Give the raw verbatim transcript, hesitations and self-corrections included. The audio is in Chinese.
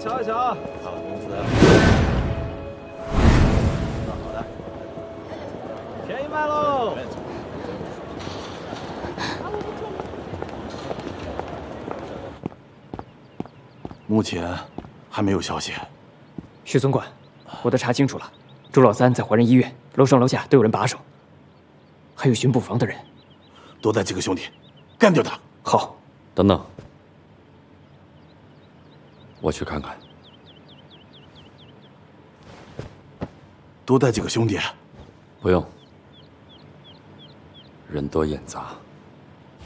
瞧一瞧， 看看工资。那好的， 便宜卖喽！ 目前还没有消息。 徐总管，我都查清楚了，朱老三在华人医院，楼上楼下都有人把守，还有巡捕房的人。 多带几个兄弟，干掉他。 好。 等等，我去看看。 多带几个兄弟。 不用，人多眼杂。